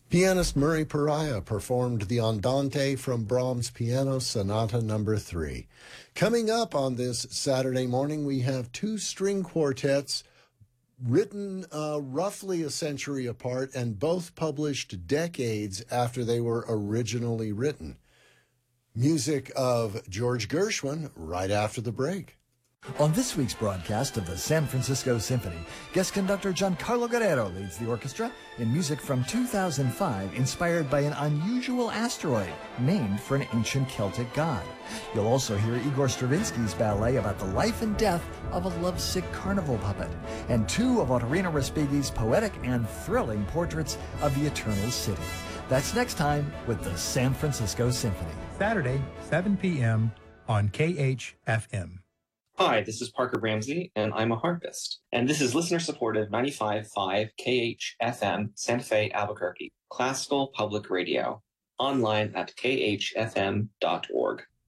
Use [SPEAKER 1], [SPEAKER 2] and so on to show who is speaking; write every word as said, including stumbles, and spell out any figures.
[SPEAKER 1] Pianist Murray Pariah performed the Andante from Brahms' Piano Sonata number three. Coming up on this Saturday morning, we have two string quartets written uh, roughly a century apart and both published decades after they were originally written. Music of George Gershwin right after the break.
[SPEAKER 2] On this week's broadcast of the San Francisco Symphony, guest conductor Giancarlo Guerrero leads the orchestra in music from two thousand five inspired by an unusual asteroid named for an ancient Celtic god. You'll also hear Igor Stravinsky's ballet about the life and death of a lovesick carnival puppet, and two of Ottorino Respighi's poetic and thrilling portraits of the Eternal City. That's next time with the San Francisco Symphony.
[SPEAKER 3] Saturday, seven p.m. on K H F M.
[SPEAKER 4] Hi, this is Parker Ramsey, and I'm a harpist. And this is listener-supported ninety-five point five K H F M, Santa Fe, Albuquerque, classical public radio, online at k h f m dot org.